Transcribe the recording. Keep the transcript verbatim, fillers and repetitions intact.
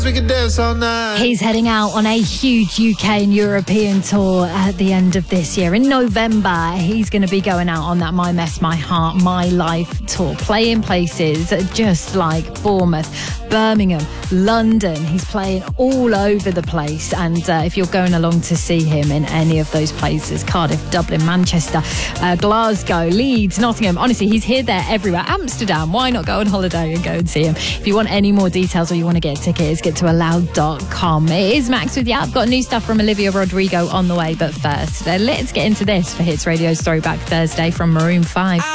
We can dance all night. He's heading out on a huge U K and European tour at the end of this year. In November, he's going to be going out on that My Mess, My Heart, My Life tour, playing places just like Bournemouth, Birmingham, London. He's playing all over the place. And uh, if you're going along to see him in any of those places, Cardiff, Dublin, Manchester, uh, Glasgow, Leeds, Nottingham, honestly, he's here, there, everywhere. Amsterdam, why not go on holiday and go and see him? If you want any more details or you want to get tickets, get to aloud dot com. It is Max with you. I've got new stuff from Olivia Rodrigo on the way, but first, uh, let's get into this for Hits Radio's Throwback Thursday from Maroon five.